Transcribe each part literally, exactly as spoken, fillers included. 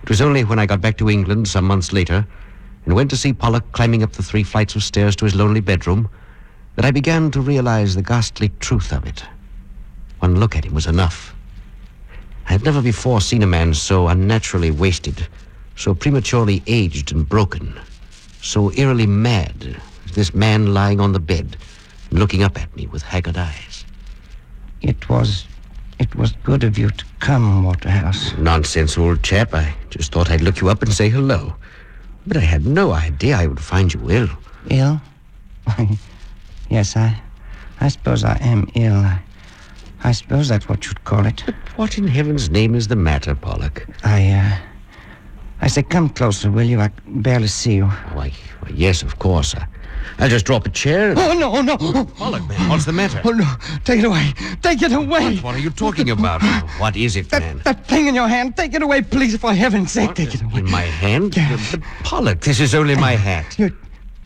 It was only when I got back to England some months later and went to see Pollock climbing up the three flights of stairs to his lonely bedroom that I began to realize the ghastly truth of it. One look at him was enough. I had never before seen a man so unnaturally wasted, so prematurely aged and broken, so eerily mad as this man lying on the bed and looking up at me with haggard eyes. It was... it was good of you to come, Waterhouse. Nonsense, old chap. I just thought I'd look you up and say hello. But I had no idea I would find you ill. Ill? Yes, I... I suppose I am ill. I, I suppose that's what you'd call it. But what in heaven's name is the matter, Pollock? I, uh... I say, come closer, will you? I can barely see you. Why, why yes, of course. I, I'll just drop a chair. And... Oh, no, no. Oh, Pollock, man, what's the matter? Oh, no. Take it away. Take it away. What, what are you talking about? What is it, that, man? That thing in your hand. Take it away, please, for heaven's sake. What? Take it away. In my hand? Yeah. But, but, Pollock, this is only my hat. Your...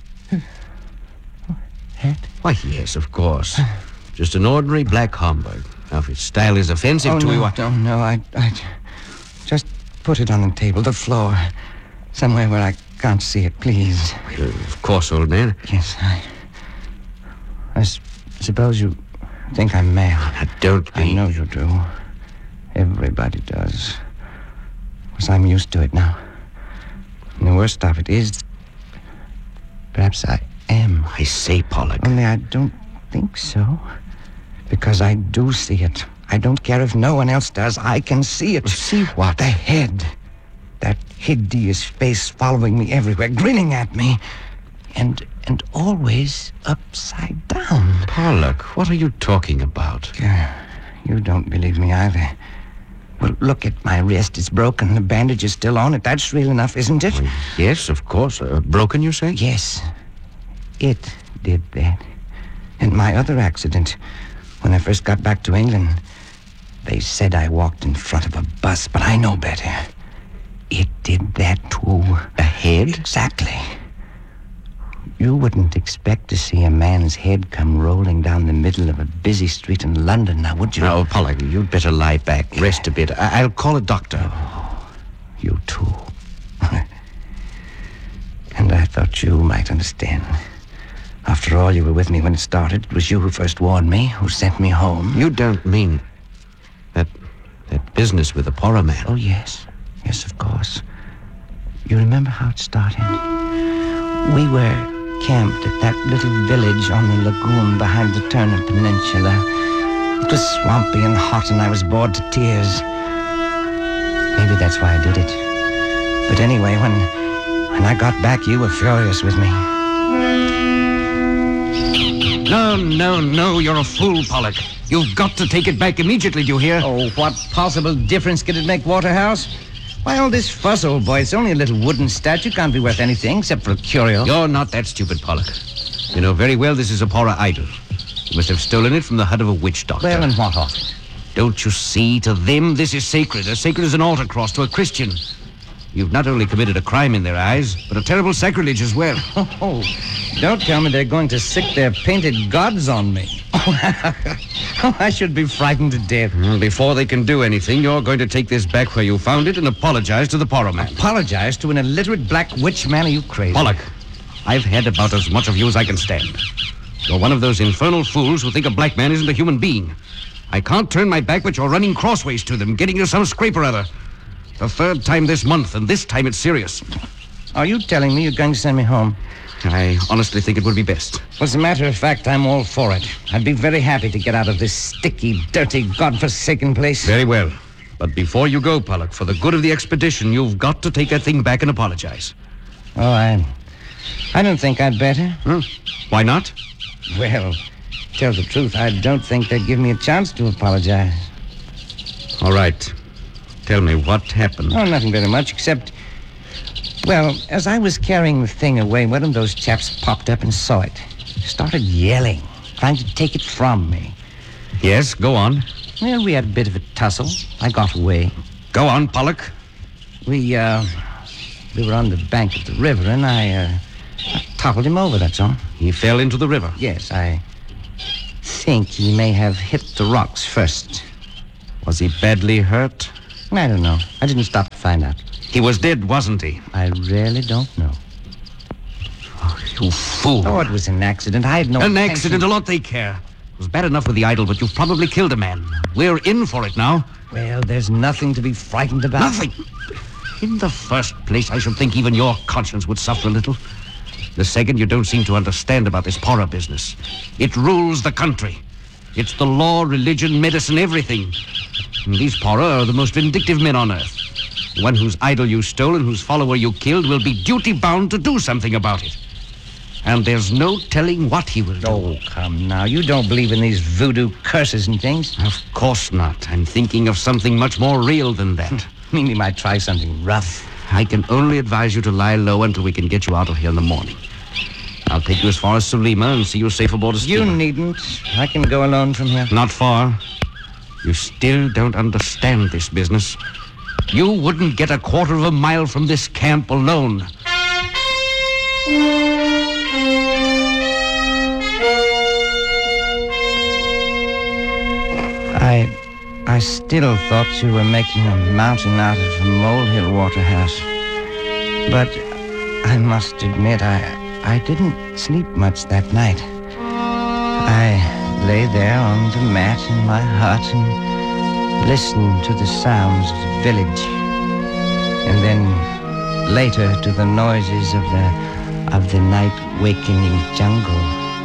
hat? Why, yes, of course. Just an ordinary black Homburg. Now, if its style is offensive oh, to no, you... I... No, no, I, I... Just put it on the table, the floor. Somewhere where I can't see it, please. Well, of course, old man. Yes, I... I s- suppose you think I'm mad. Now, don't be... I know you do. Everybody does. Because I'm used to it now. And the worst of it is... perhaps I am. I say, Pollock. Only I don't think so. Because I do see it. I don't care if no one else does. I can see it. Well, see what? The head. That hideous face following me everywhere, grinning at me. And and always upside down. Pollock, what are you talking about? Uh, you don't believe me either. Well, look at my wrist. It's broken. The bandage is still on it. That's real enough, isn't it? Well, yes, of course. Uh, broken, you say? Yes. It did that. And my other accident, when I first got back to England, they said I walked in front of a bus, but I know better. It did that, too. A head? Exactly. You wouldn't expect to see a man's head come rolling down the middle of a busy street in London, now, would you? No, Pollock, you'd better lie back, rest a bit. I- I'll call a doctor. Oh, you too. And I thought you might understand. After all, you were with me when it started. It was you who first warned me, who sent me home. You don't mean that that business with the Porra man? Oh, yes. Yes, of course. You remember how it started? We were camped at that little village on the lagoon behind the Turner Peninsula. It was swampy and hot, and I was bored to tears. Maybe that's why I did it. But anyway, when, when I got back, you were furious with me. No, no, no, you're a fool, Pollock. You've got to take it back immediately, do you hear? Oh, what possible difference could it make, Waterhouse? Why all this fuss, old boy? It's only a little wooden statue. Can't be worth anything except for a curio. You're not that stupid, Pollock. You know very well this is a Porra idol. You must have stolen it from the hut of a witch doctor. Well, and what of it? Don't you see? To them, this is sacred. As sacred as an altar cross to a Christian. You've not only committed a crime in their eyes, but a terrible sacrilege as well. Oh, don't tell me they're going to sick their painted gods on me. Oh, I should be frightened to death. Well, before they can do anything, you're going to take this back where you found it and apologize to the Porra man. Apologize to an illiterate black witch man? Are you crazy? Pollock, I've had about as much of you as I can stand. You're one of those infernal fools who think a black man isn't a human being. I can't turn my back, but you're running crossways to them, getting you some scrape or other. The third time this month, and this time it's serious. Are you telling me you're going to send me home? I honestly think it would be best. Well, as a matter of fact, I'm all for it. I'd be very happy to get out of this sticky, dirty, godforsaken place. Very well. But before you go, Pollock, for the good of the expedition, you've got to take that thing back and apologize. Oh, I... I don't think I'd better. Huh? Why not? Well, tell the truth, I don't think they'd give me a chance to apologize. All right. Tell me, what happened? Oh, nothing very much, except... Well, as I was carrying the thing away, one of those chaps popped up and saw it. Started yelling, trying to take it from me. Yes, go on. Well, we had a bit of a tussle. I got away. Go on, Pollock. We, uh... We were on the bank of the river, and I, uh... I toppled him over, that's all. He fell into the river. Yes, I think he may have hit the rocks first. Was he badly hurt? I don't know. I didn't stop to find find out? He was dead, wasn't he? I really don't know. Oh, you fool. Oh, it was an accident. I had no An intention. accident, a lot they care. It was bad enough with the idol, but you've probably killed a man. We're in for it now. Well, there's nothing to be frightened about. Nothing. In the first place, I should think even your conscience would suffer a little. The second, you don't seem to understand about this Porra business. It rules the country. It's the law, religion, medicine, everything. And these Porra are the most vindictive men on earth. The one whose idol you stole and whose follower you killed will be duty-bound to do something about it. And there's no telling what he will do. Oh, come now. You don't believe in these voodoo curses and things? Of course not. I'm thinking of something much more real than that. I mean, he might try something rough. I can only advise you to lie low until we can get you out of here in the morning. I'll take you as far as Sulima and see you safe aboard a steamer. You needn't. I can go alone from here. Not far. You still don't understand this business. You wouldn't get a quarter of a mile from this camp alone. I... I still thought you were making a mountain out of a molehill, Waterhouse. But I must admit, I... I didn't sleep much that night. I lay there on the mat in my hut and listened to the sounds of the village. And then later to the noises of the of the night wakening jungle.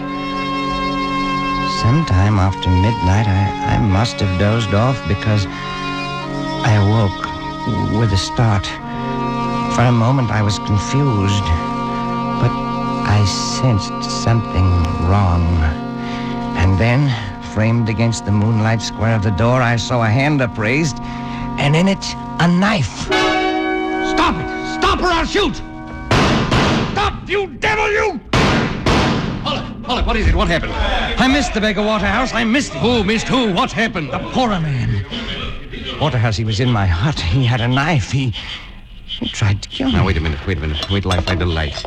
Sometime after midnight, I, I must have dozed off because I awoke with a start. For a moment, I was confused, but I sensed something wrong. And then, framed against the moonlight square of the door, I saw a hand upraised, and in it, a knife. Stop it! Stop or I'll shoot! Stop, you devil, you! Pollock, Pollock, what is it? What happened? I missed the beggar, Waterhouse. I missed him. Who missed who? What happened? The Porra man. Waterhouse, he was in my hut. He had a knife. He... He tried to kill me. Now, wait a minute, wait a minute. Wait till I find a light.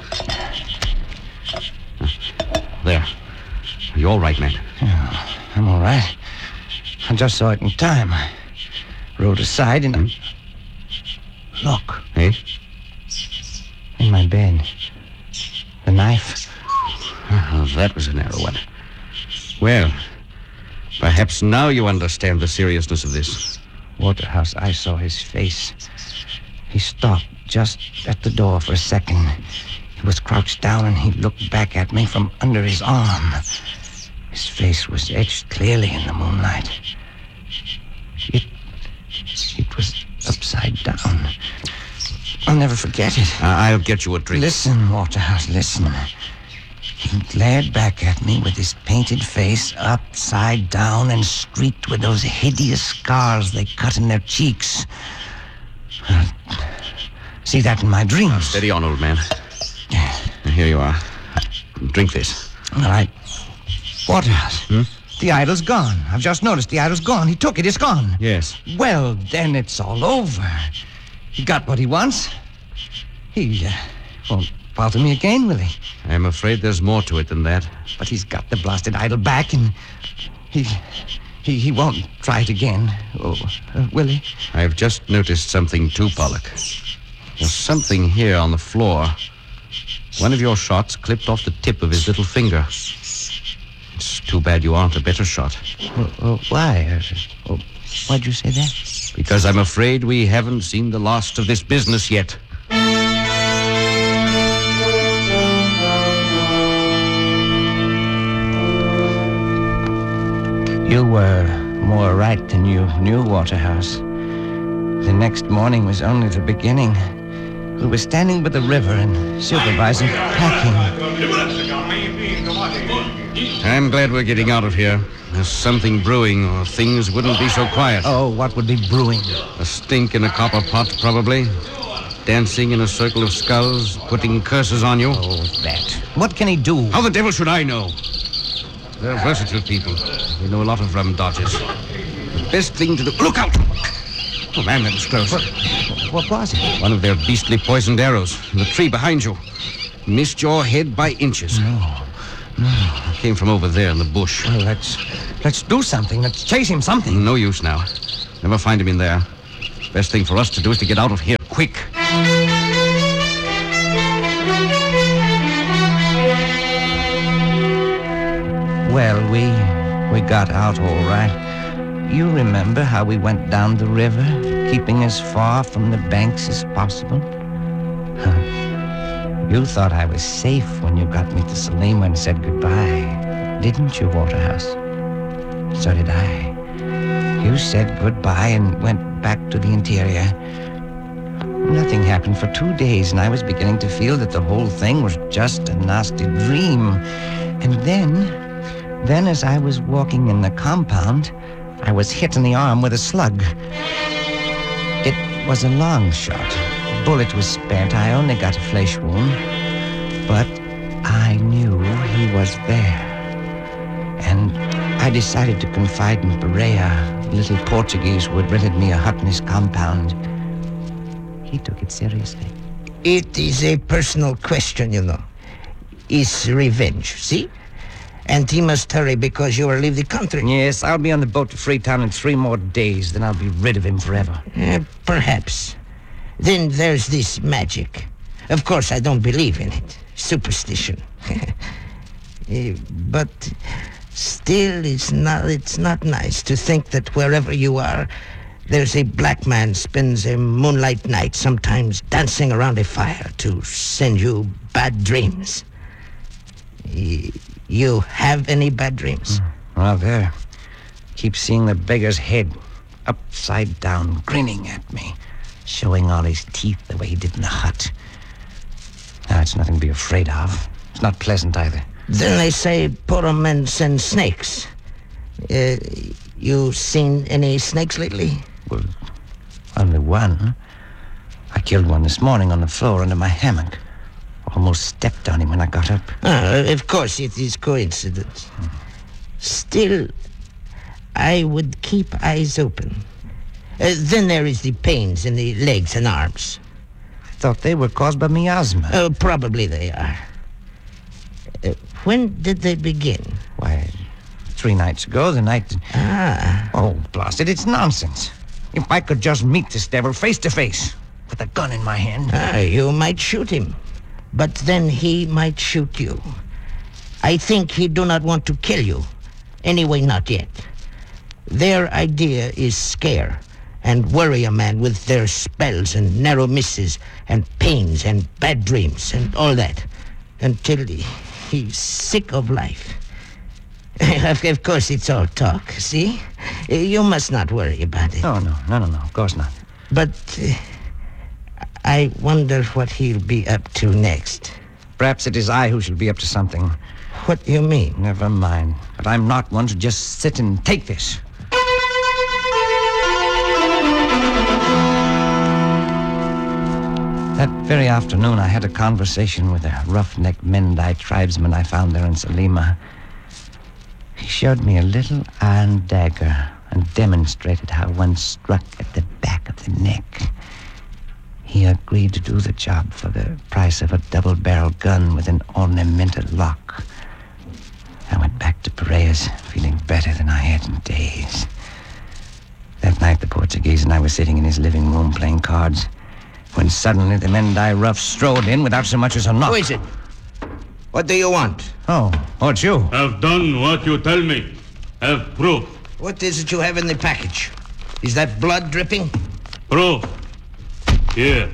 There. Are you all right, man? Oh, I'm all right. I just saw it in time. I rode aside and... Hmm? Look. Eh? In my bed. The knife. Oh, that was a narrow one. Well, perhaps now you understand the seriousness of this. Waterhouse, I saw his face. He stopped just at the door for a second. He was crouched down and he looked back at me from under his arm. His face was etched clearly in the moonlight. It, it was upside down. I'll never forget it. Uh, I'll get you a drink. Listen, Waterhouse, listen. He glared back at me with his painted face upside down and streaked with those hideous scars they cut in their cheeks. Uh, see that in my dreams. Steady on, old man. Here you are. Drink this. All right. Waterhouse. Hmm? The idol's gone. I've just noticed the idol's gone. He took it. It's gone. Yes. Well, then it's all over. He got what he wants. He uh, won't bother me again, will he? I'm afraid there's more to it than that. But he's got the blasted idol back, and he he he won't try it again. Oh, uh, will he? I've just noticed something too, Pollock. There's something here on the floor. One of your shots clipped off the tip of his little finger. It's too bad you aren't a better shot. Oh, oh, why? Uh, oh, why'd you say that? Because I'm afraid we haven't seen the last of this business yet. You were more right than you knew, Waterhouse. The next morning was only the beginning. We were standing by the river and supervising packing. I'm glad we're getting out of here. There's something brewing, or things wouldn't be so quiet. Oh, what would be brewing? A stink in a copper pot, probably. Dancing in a circle of skulls, putting curses on you. Oh, that. What can he do? How the devil should I know? They're versatile people. They know a lot of rum dodges. The best thing to do... Look out! Oh, man, that was close. What, what was it? One of their beastly poisoned arrows in the tree behind you. Missed your head by inches. No, no. It came from over there in the bush. Well, let's let's do something. Let's chase him something. No use now. Never find him in there. Best thing for us to do is to get out of here quick. Well, we we got out all right. You remember how we went down the river, keeping as far from the banks as possible? Huh. You thought I was safe when you got me to Salima and said goodbye, didn't you, Waterhouse? So did I. You said goodbye and went back to the interior. Nothing happened for two days, and I was beginning to feel that the whole thing was just a nasty dream. And then, then as I was walking in the compound, I was hit in the arm with a slug. It was a long shot. The bullet was spent. I only got a flesh wound. But I knew he was there. And I decided to confide in Pereira, the little Portuguese who had rented me a hut in his compound. He took it seriously. It is a personal question, you know. It's revenge, see? And he must hurry because you will leave the country. Yes, I'll be on the boat to Freetown in three more days. Then I'll be rid of him forever. Uh, perhaps. Then there's this magic. Of course, I don't believe in it. Superstition. uh, but still, it's not, it's not nice to think that wherever you are, there's a black man spends a moonlight night, sometimes dancing around a fire to send you bad dreams. Uh, You have any bad dreams? Well, there. Keep seeing the beggar's head upside down, grinning at me, showing all his teeth the way he did in the hut. Now, it's nothing to be afraid of. It's not pleasant either. Then they say Poro men send snakes. Uh, you seen any snakes lately? Well, only one. I killed one this morning on the floor under my hammock. Almost stepped on him when I got up. Ah, of course, it is coincidence. Hmm. Still, I would keep eyes open. Uh, then there is the pains in the legs and arms. I thought they were caused by miasma. Oh, probably they are. Uh, when did they begin? Why, three nights ago, the night... Ah. Oh, blast it, it's nonsense. If I could just meet this devil face to face, with a gun in my hand... Ah, you might shoot him. But then he might shoot you. I think he do not want to kill you. Anyway, not yet. Their idea is scare and worry a man with their spells and narrow misses and pains and bad dreams and all that until he, he's sick of life. Of course, it's all talk, see? You must not worry about it. Oh, no, no, no, no, of course not. But... Uh, I wonder what he'll be up to next. Perhaps it is I who shall be up to something. What do you mean? Never mind. But I'm not one to just sit and take this. That very afternoon, I had a conversation with a roughneck Mendai tribesman I found there in Salima. He showed me a little iron dagger and demonstrated how one struck at the back of the neck. He agreed to do the job for the price of a double-barreled gun with an ornamental lock. I went back to Pereira's, feeling better than I had in days. That night, the Portuguese and I were sitting in his living room playing cards, when suddenly the Mendai rough strode in without so much as a knock. Who is it? What do you want? Oh, oh, it's you. Have done what you tell me. Have proof. What is it you have in the package? Is that blood dripping? Proof. Here.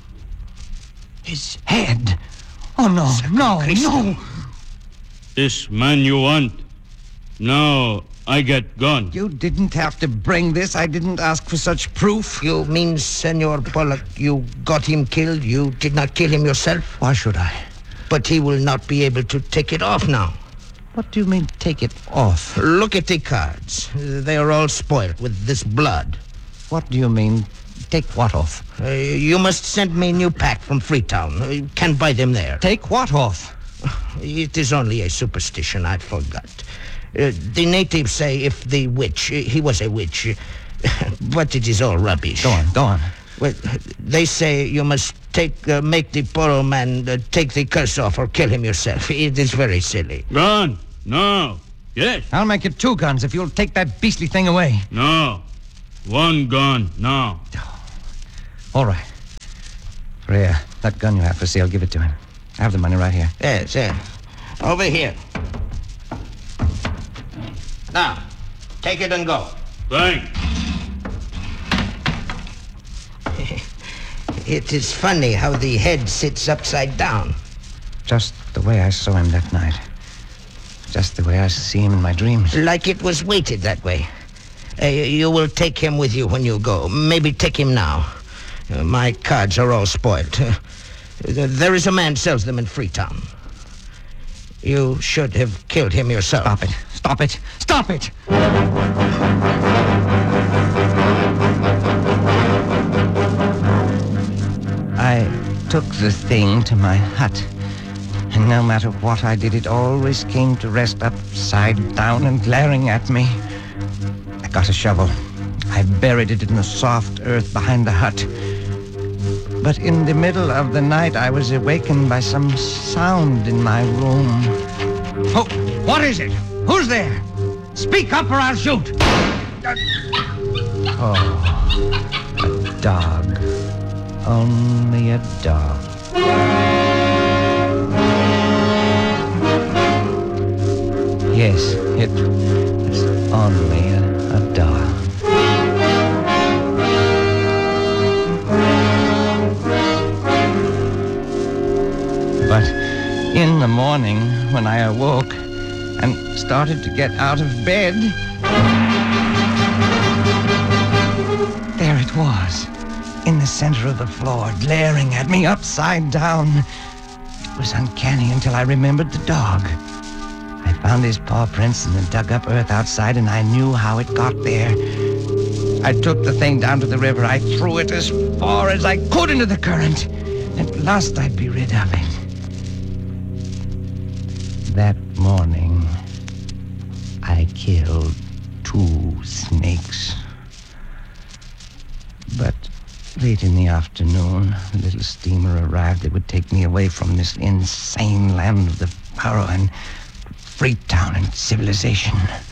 His head. Oh, no, no, no. This man you want. Now I get gone. You didn't have to bring this. I didn't ask for such proof. You mean, Senor Pollock, you got him killed? You did not kill him yourself? Why should I? But he will not be able to take it off now. What do you mean, take it off? Look at the cards. They are all spoiled with this blood. What do you mean, take what off? Uh, you must send me a new pack from Freetown. You can buy them there. Take what off? It is only a superstition, I forgot. Uh, the natives say if the witch, uh, he was a witch, uh, but it is all rubbish. Go on, go on. Well, they say you must take, uh, make the Poro man uh, take the curse off or kill him yourself. It is very silly. Gun. No. Yes. I'll make it two guns if you'll take that beastly thing away. No. One gun. No. All right. Freya, that gun you have for sale, give it to him. I have the money right here. There, there. Over here. Now, take it and go. Thanks. It is funny how the head sits upside down. Just the way I saw him that night. Just the way I see him in my dreams. Like it was weighted that way. Uh, you will take him with you when you go. Maybe take him now. Uh, my cards are all spoiled. Uh, there is a man sells them in Freetown. You should have killed him yourself. Stop it. Stop it. Stop it! I took the thing to my hut. And no matter what I did, it always came to rest upside down and glaring at me. I got a shovel. I buried it in the soft earth behind the hut. But in the middle of the night, I was awakened by some sound in my room. Oh, what is it? Who's there? Speak up or I'll shoot. Oh, a dog. Only a dog. Yes, it was only a, a dog. But in the morning, when I awoke and started to get out of bed, there it was, in the center of the floor, glaring at me upside down. It was uncanny until I remembered the dog. I found his paw prints in the dug-up earth outside, and I knew how it got there. I took the thing down to the river. I threw it as far as I could into the current. At last I'd be rid of it. That morning, I killed two snakes. But late in the afternoon, a little steamer arrived that would take me away from this insane land of the Pharaoh and Freetown and civilization.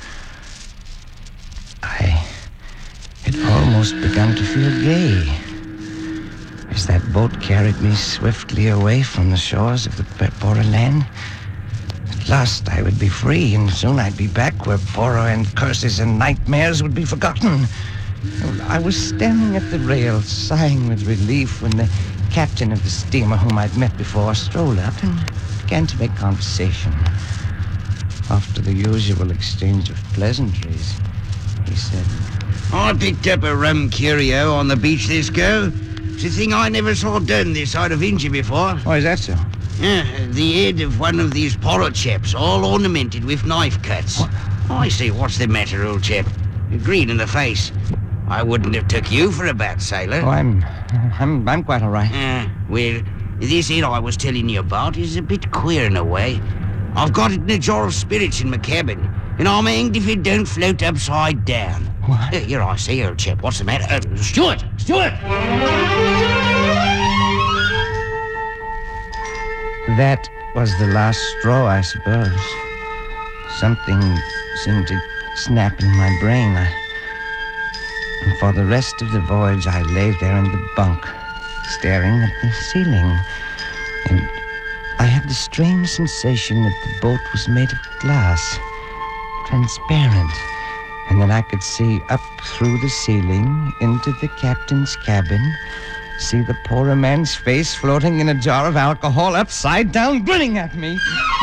I had almost begun to feel gay as that boat carried me swiftly away from the shores of the Pora land. At last I would be free, and soon I'd be back where Pora and curses and nightmares would be forgotten. I was standing at the rail, sighing with relief, when the captain of the steamer, whom I'd met before, strolled up and began to make conversation. After the usual exchange of pleasantries, he said, I picked up a rum curio on the beach this go. It's a thing I never saw done this side of India before. "Oh, is that so?" Yeah, the head of one of these Pora chaps, all ornamented with knife cuts. What? I see, what's the matter, old chap? You're green in the face. I wouldn't have took you for a bad sailor. "Oh, I'm, I'm, I'm quite all right." Uh, well, this head I was telling you about is a bit queer in a way. I've got it in a jar of spirits in my cabin, and I'm hanged if it don't float upside down. What? Uh, here I see, old chap. What's the matter? Uh, Stuart! Stuart! That was the last straw, I suppose. Something seemed to snap in my brain. I, and for the rest of the voyage, I lay there in the bunk, staring at the ceiling. And I had the strange sensation that the boat was made of glass, transparent, and that I could see up through the ceiling into the captain's cabin, see the poor man's face floating in a jar of alcohol upside down, grinning at me.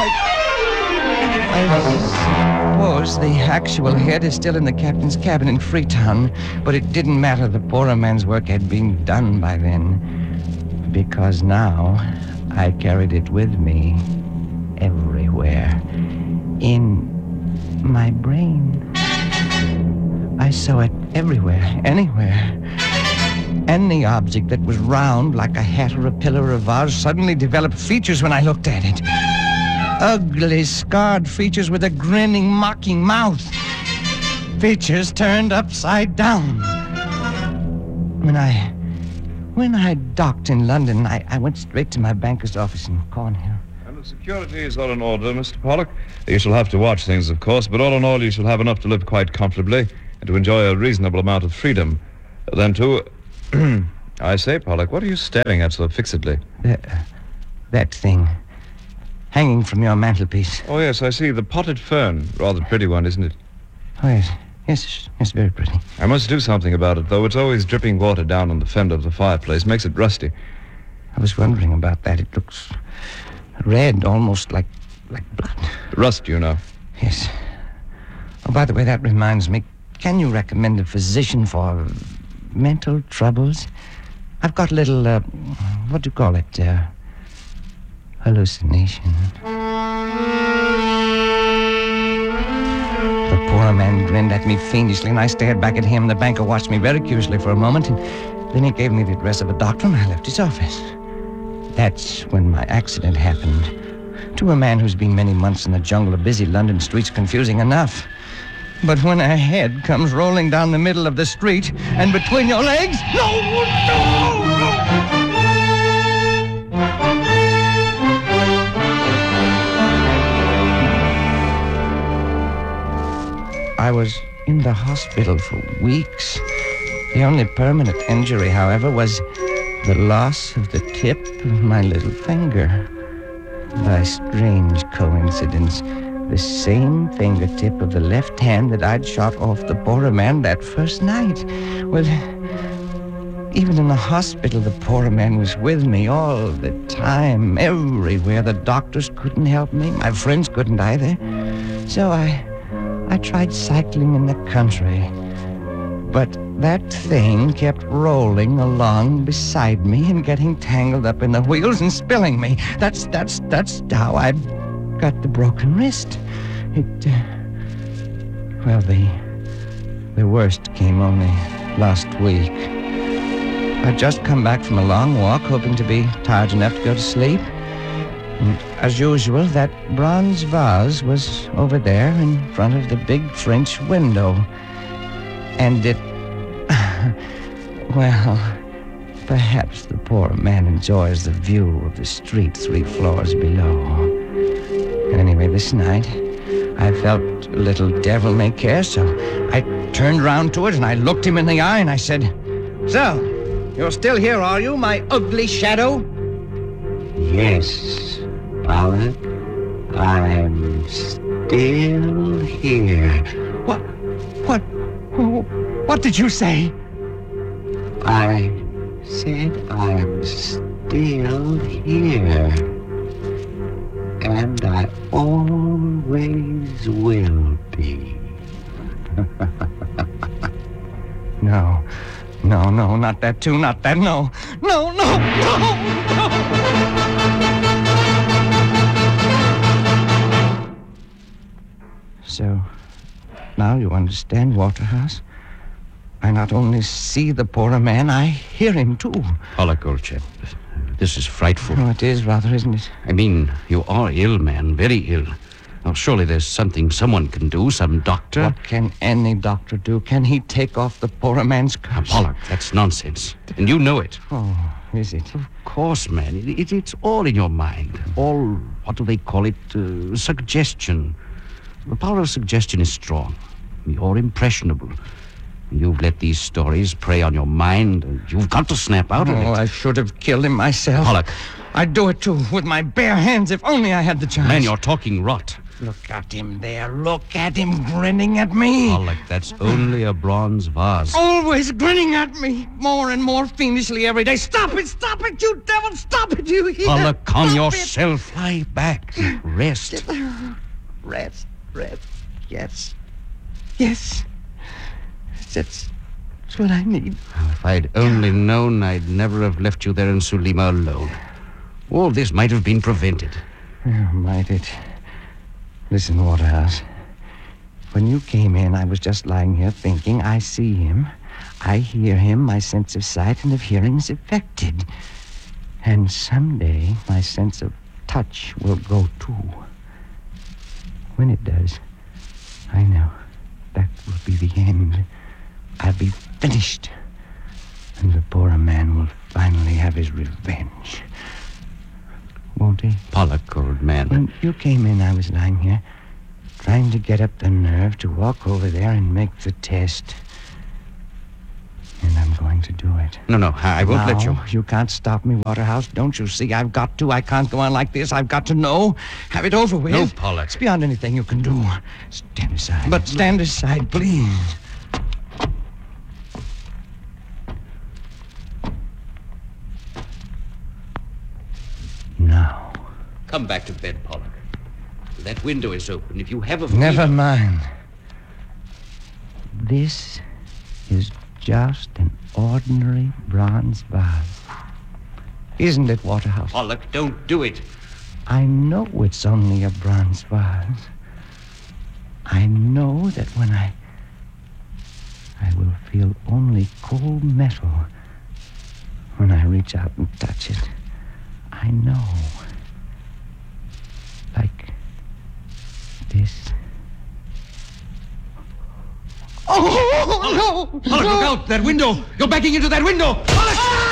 I, I suppose the actual head is still in the captain's cabin in Freetown, but it didn't matter. The poor man's work had been done by then, because now I carried it with me everywhere, in my brain. I saw it everywhere, anywhere. Any object that was round, like a hat or a pillar or a vase, suddenly developed features when I looked at it. Ugly, scarred features with a grinning, mocking mouth. Features turned upside down. When I... When I docked in London, I, I went straight to my banker's office in Cornhill. And the security is all in order, Mister Pollock. You shall have to watch things, of course, but all in all, you shall have enough to live quite comfortably and to enjoy a reasonable amount of freedom. Then, too, I say, Pollock, what are you staring at so fixedly? Uh, that thing. Hanging from your mantelpiece. Oh, yes, I see. The potted fern. Rather pretty one, isn't it? Oh, yes. Yes, yes, very pretty. I must do something about it, though. It's always dripping water down on the fender of the fireplace. Makes it rusty. I was wondering about that. It looks red, almost like like blood. Rust, you know. Yes. Oh, by the way, that reminds me. Can you recommend a physician for mental troubles? I've got a little, uh, what do you call it? Uh, hallucination. The poor man grinned at me fiendishly, and I stared back at him. The banker watched me very curiously for a moment, and then he gave me the address of a doctor, and I left his office. That's when my accident happened. To a man who's been many months in the jungle of busy London streets, confusing enough. But when a head comes rolling down the middle of the street and between your legs... No! No! No! I was in the hospital for weeks. The only permanent injury, however, was the loss of the tip of my little finger. By strange coincidence, the same fingertip of the left hand that I'd shot off the poorer man that first night. Well, even in the hospital, the poorer man was with me all the time, everywhere. The doctors couldn't help me. My friends couldn't either. So I, I tried cycling in the country. But that thing kept rolling along beside me and getting tangled up in the wheels and spilling me. That's that's that's how I got the broken wrist. It, uh, well, the the worst came only last week. I'd just come back from a long walk, hoping to be tired enough to go to sleep. And as usual, that bronze vase was over there in front of the big French window. And it, well, perhaps the poor man enjoys the view of the street three floors below. Anyway, this night, I felt a little devil may care, so I turned round to it and I looked him in the eye and I said, "So, you're still here, are you, my ugly shadow?" Yes, Pollock, I'm still here. What? What? What did you say? I said I'm still here. And I always will be. No, no, no, not that too, not that, no. No, no, no, no! So, now you understand, Waterhouse? I not only see the poorer man, I hear him too. Pollock, old chap, this is frightful. Oh, it is rather, isn't it? I mean, you are ill, man, very ill. Now, surely there's something someone can do, some doctor. What can any doctor do? Can he take off the poorer man's curse? Now, Pollock, that's nonsense. And you know it. Oh, is it? Of course, man. It, it, it's all in your mind. All, what do they call it? Uh, suggestion. The power of suggestion is strong. You're impressionable. You've let these stories prey on your mind, and you've got to snap out of it. Oh, I should have killed him myself. Pollock. I'd do it, too, with my bare hands, if only I had the chance. Man, you're talking rot. Look at him there. Look at him grinning at me. Pollock, that's only a bronze vase. Always grinning at me, more and more fiendishly every day. Stop it, stop it, you devil, stop it, you hear? Pollock, calm Stop yourself. It. Lie back. Rest. Rest, rest, yes. Yes. That's, that's what I need. If I'd only known, I'd never have left you there in Sulima alone. All this might have been prevented. Oh, might it? Listen, Waterhouse. When you came in, I was just lying here thinking, I see him, I hear him, my sense of sight and of hearing is affected. And someday, my sense of touch will go too. When it does, I know that will be the end. I'll be finished. And the poorer man will finally have his revenge. Won't he? Pollock, old man. When you came in, I was lying here, trying to get up the nerve to walk over there and make the test. And I'm going to do it. No, no, I I won't no, let you. You can't stop me, Waterhouse. Don't you see? I've got to. I can't go on like this. I've got to know. Have it over with. No, Pollock. It's beyond anything you can do. Stand aside. But stand aside, please. Now. Come back to bed, Pollock. That window is open. If you have a... Never mind. This is just an ordinary bronze vase. Isn't it, Waterhouse? Pollock, don't do it. I know it's only a bronze vase. I know that when I... I will feel only cold metal when I reach out and touch it. I know. Like this. Oh, no! Pollock, look out! That window! You're backing into that window!